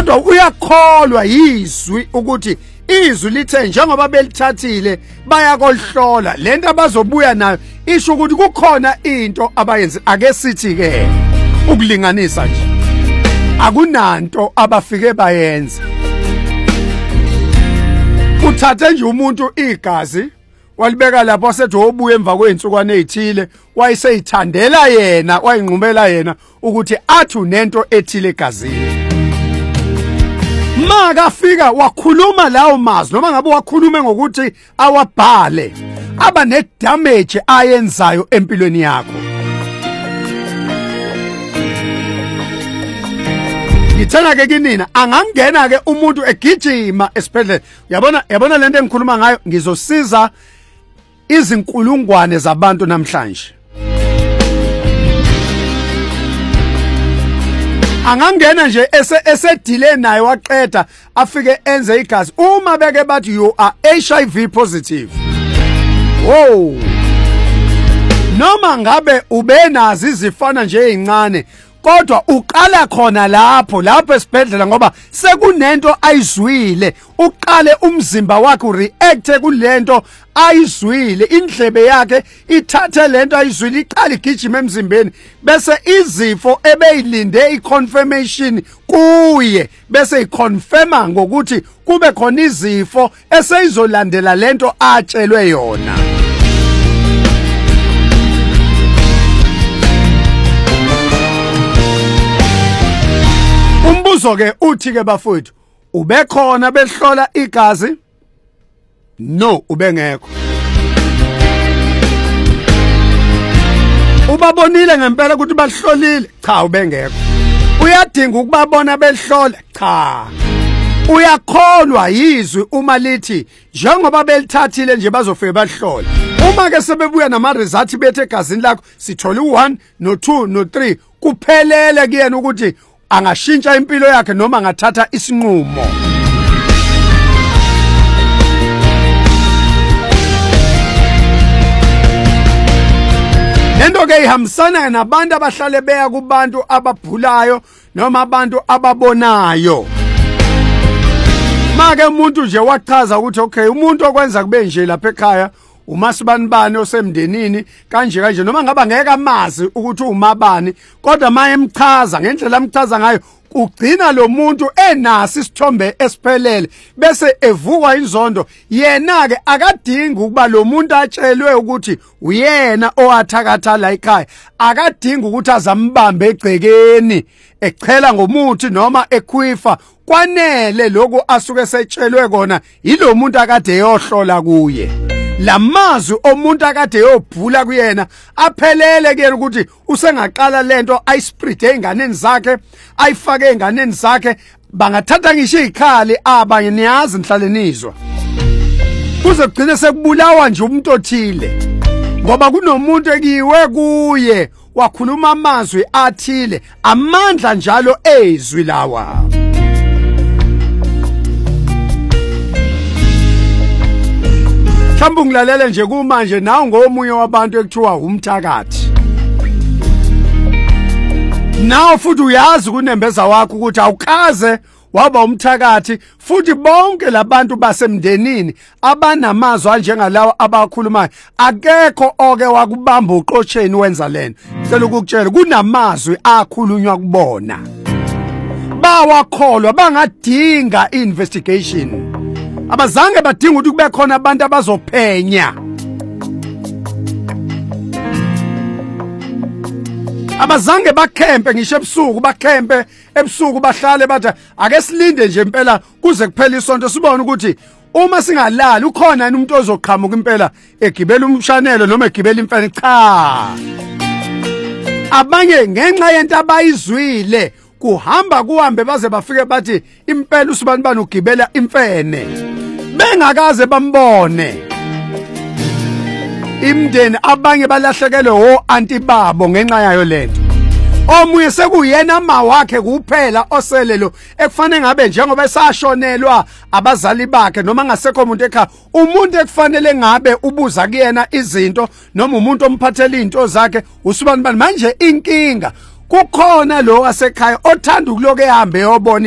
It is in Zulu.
kodwa uyakholwa izwi ukuthi izwi lithe njengoba belithathile bayakolhlola lento abazobuya nayo isho ukuthi kukhona into abayenzi. Ake sithi ke ukulinganisa nje akunanto abafike bayenza. Uthathe nje umuntu igazi walibeka lapho wasethi wobuya emva kweinsukwana ezithile wayeseyithandela yena wayinqumela yena ukuthi athu nento ethile egazini. Maka fika wakhuluma lawo mazwi noma ngabe wakhulume ngokuthi awabhale aba ne damage ayenzayo empilweni yakho. Ngithana ke kinina angangena ke umuntu egijima esibhedlela. Yabona lento engikhuluma ngayo ngizosiza izinkulungwane zabantu namhlanje. Angangena nje esedile naye waqeda afike enze igazi uma beke bathi you are HIV positive. Wow. Noma ngabe ubenazi izifana nje ezincane kodwa uqala khona lapho esibhedlela ngoba sekunento ayizwile. Uqale umzimba wakhe ureact kulento ayizwile, indlebe yakhe ithathe lento ayizwile iqala igijima emzimbeni bese izifo ebeyilinde iconfirmation kuye bese iconfirma ngokuthi kube khona izifo eseyizolandela lento atshelwe yona. Umbuzo ke uthi ke bafowethu ubekhona behlola igazi? No, ubengekho. Ubabonile ngempela ukuthi bahlolile? Cha, ubengekho. Uyadinga ukubabona behlola? Cha. Uyakholwa izwi uma lithi njengoba belithathile nje bazofike bahlola. Uma ke sebebuya nama results bethe egazini lakho sithola u1 no2 no3 kuphelele kuyena ukuthi angashintsha impilo yakhe noma angathatha isinqumo. Lento ke ihambisana nabantu abahlale beya kubantu ababhulayo noma abantu ababonayo. Make umuntu nje wachaza ukuthi okay umuntu okwenza kube nje lapha ekhaya umasibanibani osemndenini kanje noma ngaba ngeke amazi ukuthi umabani kodwa maye emchaza ngendlela amchaza ngayo ugcina lo muntu enasi isithombe esiphelele bese evukwa inzondo. Yena ke akadingi ukuba lo muntu atshelwe ukuthi uyena owathakatha la ekhaya, akadingi ukuthi azambambe egcekeni echela ngomuthi noma ekhwifa. Kwanele lokho asuke setshelwe kona yilo muntu akade eyohlola kuye. Lamazwi omuntu akade eyobhula kuyena aphelele kuyena ukuthi usengaqala lento ayispread einganeni zakhe ayifake einganeni zakhe. Bangathatha ngisho izikhali abanye niyazi nihlale nizwa kuze kugcine sekubulawa nje umuntu othile ngoba kunomuntu ekiwe kuye wakhuluma amazwi athile amandla njalo ezwi lawa. Mhlawumbe ngilalele nje kumanje nawe ngomunye wabantu ekuthiwa umthakathi. Nawe futhi uyazi kunembeza wakho ukuthi awukaze waba umthakathi futhi bonke labantu basemndenini abanamazwi anjengalawo abakhulumayo akekho oke wakubamba uqotsheni wenza lena. Ngicela ukukutshela kunamazwi akhulunywa kubona. Bawakholwa bangadinga investigation. Abazange badinga ukuthi kube khona abantu abazophenya. Abazange bakhempe ngisho ebusuku bahlale bathi ake silinde nje impela kuze kuphele isonto sibone ukuthi uma singalali ukhona yini umuntu ozoqhamuka impela egibela umshanelo noma egibela imfene. Cha. Abanye ngenxa yento abayizwile kuhambe baze bafike bathi impela usibanibani ugibela imfene bengakaze bambone. Imndeni abanye balahlekelwe anti babo ngenxa yayo lento. Omunye sekuyena ama wakhe kuphela oselelo ekufanele ngabe njengoba esashonelwa abazali bakhe noma ngasekho umuntu ekhaya umuntu ekufanele ngabe ubuza kuyena izinto noma umuntu omphathela izinto zakhe usibanibani. Manje inkinga kukhona lo wasekhaya othanda ukuloke ehambe yobona